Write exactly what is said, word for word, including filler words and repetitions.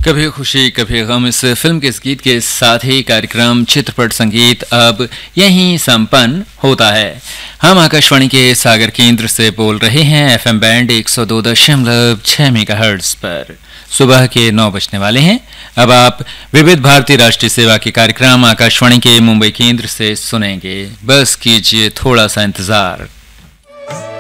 कभी खुशी कभी गम इस फिल्म के इस गीत के साथ ही कार्यक्रम चित्रपट संगीत अब यहीं संपन्न होता है। हम आकाशवाणी के सागर केंद्र से बोल रहे हैं एफएम बैंड एक सौ दो दशमलव छह मेगाहर्ट्ज पर। सुबह के नौ बजने वाले हैं। अब आप विविध भारतीय राष्ट्रीय सेवा के कार्यक्रम आकाशवाणी के मुंबई केंद्र से सुनेंगे। बस कीजिए थोड़ा सा इंतजार।